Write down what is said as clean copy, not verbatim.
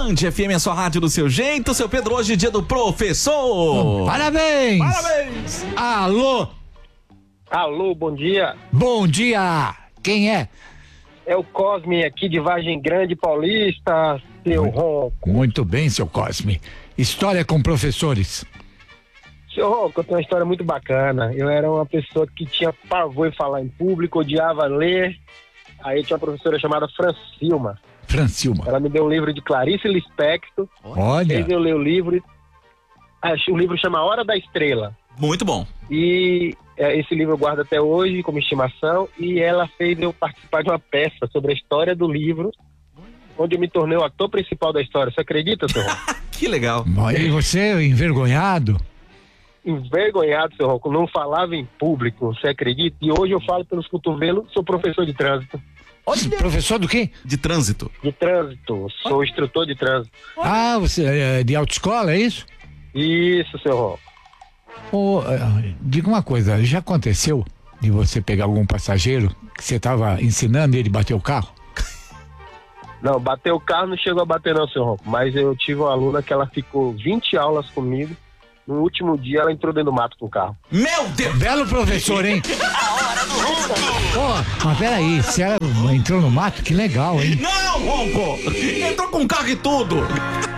Band FM, a sua rádio do seu jeito. Seu Pedro, hoje dia do professor. Parabéns! Parabéns! Alô? Alô, bom dia. Bom dia! Quem é? É o Cosme aqui de Vargem Grande, Paulista, seu Ronco. Muito bem, seu Cosme. História com professores. Seu Ronco, eu tenho uma história muito bacana. Eu era uma pessoa que tinha pavor em falar em público, odiava ler. Aí tinha uma professora chamada Francilma. Francilma. Ela me deu um livro de Clarice Lispector. Olha. Fez eu ler o livro. O livro chama Hora da Estrela. Muito bom. E esse livro eu guardo até hoje como estimação. E ela fez eu participar de uma peça sobre a história do livro, onde eu me tornei o ator principal da história. Você acredita, seu Ronco? Que legal. E você, envergonhado? Envergonhado, seu Ronco. Não falava em público, você acredita? E hoje eu falo pelos cotovelos, sou professor de trânsito. Professor do quê? De trânsito. De trânsito, sou instrutor de trânsito. Ah, você é de autoescola, é isso? Isso, seu Ronco. Diga uma coisa, já aconteceu de você pegar algum passageiro que você estava ensinando e ele bateu o carro? Não, bater o carro não chegou a bater não, seu Ronco. Mas eu tive uma aluna que ela ficou 20 aulas comigo. No último dia ela entrou dentro do mato com o carro. Meu Deus! Belo professor, hein? A hora do Ronco! Mas peraí, se ela entrou no mato, que legal, hein? Não, Ronco! Entrou com carro e tudo!